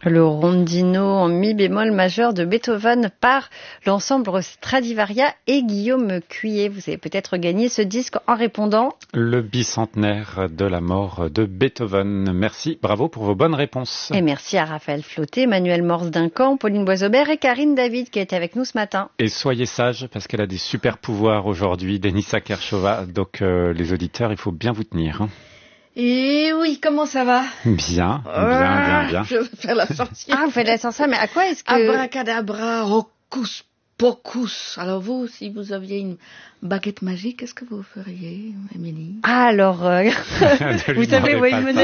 Le rondino en mi bémol majeur de Beethoven par l'ensemble Stradivaria et Guillaume Cuillet. Vous avez peut-être gagné ce disque en répondant. Le bicentenaire de la mort de Beethoven. Merci, bravo pour vos bonnes réponses. Et merci à Raphaël Flauté, Manuel Morse-Duncan, Pauline Boisaubert et Karine David qui étaient avec nous ce matin. Et soyez sages parce qu'elle a des super pouvoirs aujourd'hui, Denisa Kershova. Donc les auditeurs, il faut bien vous tenir. Et oui, comment ça va? Bien. Je vais faire la sorcière. Ah, vous faites la sorcière, mais à quoi est-ce que... Abracadabra, hocus pocus. Alors vous, si vous aviez une baguette magique, qu'est-ce que vous feriez, Émilie? Ah, alors... vous savez où il me